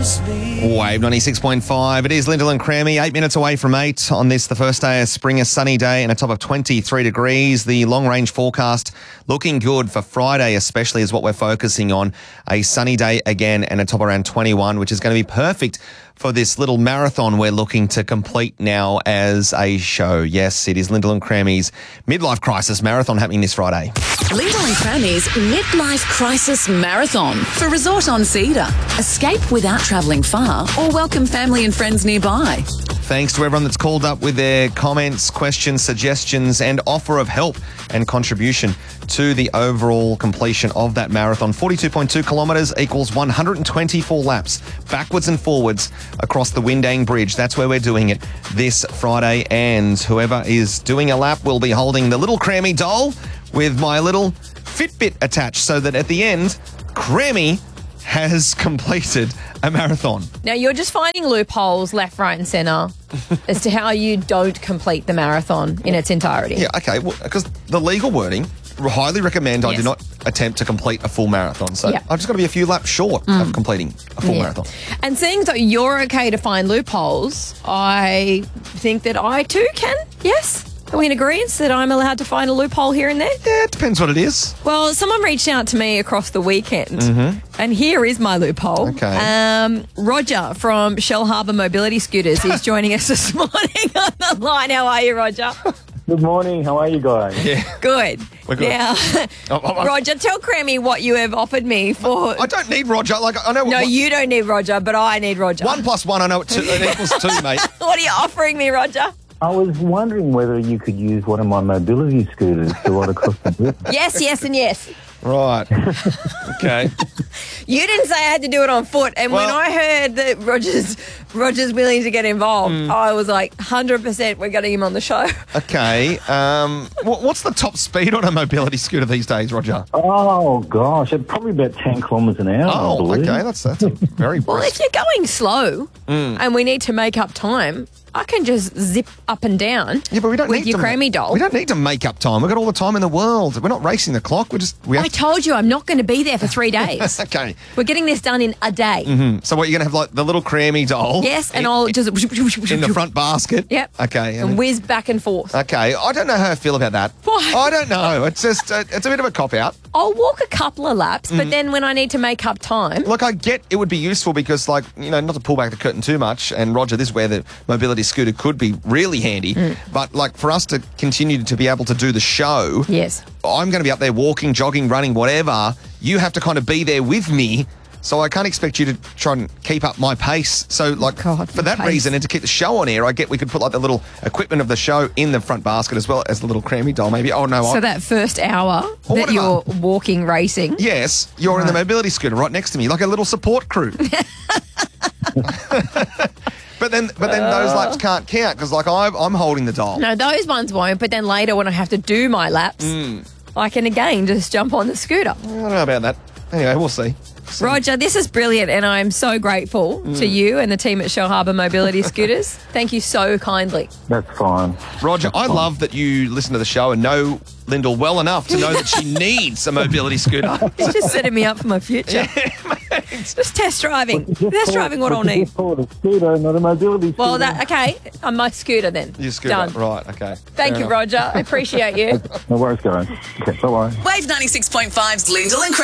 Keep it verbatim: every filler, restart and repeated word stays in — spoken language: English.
Wave ninety-six point five. It is Lyndall and Crammy, eight minutes away from eight on this, the first day of spring, a sunny day and a top of twenty-three degrees. The long-range forecast looking good for Friday, especially is what we're focusing on. A sunny day again and a top around twenty-one, which is going to be perfect for this little marathon we're looking to complete now as a show. Yes, it is Lyndall and Crammy's Midlife Crisis Marathon happening this Friday. Lyndall and Crammy's Midlife Crisis Marathon for Resort on Cedar. Escape without travelling far or welcome family and friends nearby. Thanks to everyone that's called up with their comments, questions, suggestions and offer of help and contribution to the overall completion of that marathon. forty-two point two kilometres equals one hundred twenty-four laps backwards and forwards across the Windang Bridge. That's where we're doing it this Friday, and whoever is doing a lap will be holding the little Crammy doll with my little Fitbit attached so that at the end, Crammy has completed a marathon. Now, you're just finding loopholes left, right and centre as to how you don't complete the marathon in its entirety. Yeah, okay, because well, the legal wording, highly recommend I Yes. do not attempt to complete a full marathon. So Yeah. I've just got to be a few laps short Mm. of completing a full Yeah. marathon. And seeing that you're okay to find loopholes, I think that I too can. Yes? Are we in agreement that I'm allowed to find a loophole here and there? Yeah, it depends what it is. Well, someone reached out to me across the weekend, Mhm. and here is my loophole. Okay. Um, Roger from Shell Harbour Mobility Scooters is joining us this morning on the line. How are you, Roger? Good morning. How are you guys? Yeah. Good. We're good. Now, Oh, oh, oh. Roger, tell Crammy what you have offered me for... I don't need Roger. Like I know. no, what, you don't need Roger, but I need Roger. One plus one, I know it, two, it equals two, mate. What are you offering me, Roger? I was wondering whether you could use one of my mobility scooters to ride across the bridge. Yes, yes, and yes. Right. Okay. You didn't say I had to do it on foot, and when Well- I heard that Roger's Roger's willing to get involved, Mm. I was like, one hundred percent we're getting him on the show. Okay. Um, what, what's the top speed on a mobility scooter these days, Roger? Oh, gosh. It's probably about ten kilometres an hour, I Oh, believe. okay. That's that's a very Well, brisk. if you're going slow Mm. and we need to make up time, I can just zip up and down Yeah, but we don't with need your to, Crammy doll. We don't need to make up time. We've got all the time in the world. We're not racing the clock. We're just we have I told you I'm not going to be there for three days. Okay. We're getting this done in a day. Hmm. So what, you're going to have like the little Crammy doll? Yes, and in, I'll just... in the front basket? Yep. Okay. And then- whiz back and forth. Okay. I don't know how I feel about that. Why? I don't know. It's just, uh, it's a bit of a cop-out. I'll walk a couple of laps, Mm. but then when I need to make up time... Look, I get it would be useful because, like, you know, not to pull back the curtain too much, and Roger, this is where the mobility scooter could be really handy, Mm. but, like, for us to continue to be able to do the show, Yes. I'm going to be up there walking, jogging, running, whatever. You have to kind of be there with me. So I can't expect you to try and keep up my pace. So, like, God, for your that pace. reason, and to keep the show on air, I get we could put, like, the little equipment of the show in the front basket as well as the little Crammy doll, maybe. Oh, no. So I, that first hour Or that whatever. you're walking, racing... yes, you're in the mobility scooter right next to me, like a little support crew. But then, but then those laps can't count because, like, I, I'm holding the doll. No, those ones won't, but then later when I have to do my laps, Mm. I can again just jump on the scooter. I don't know about that. Anyway, we'll see. Roger, this is brilliant, and I'm so grateful Mm. to you and the team at Shell Harbour Mobility Scooters. Thank you so kindly. That's fine. Roger, I love that you listen to the show and know Lyndall well enough to know that she needs a mobility scooter. It's just setting me up for my future. Just test driving. Test driving what I'll need. Just call it a scooter, not a mobility scooter. Well, that okay. I'm my scooter then. Your scooter, Done. right? Okay. Thank Fair you, enough. Roger. I appreciate you. No worries, guys. Okay, bye-bye. Wave ninety-six point five's Lyndall and Crammy.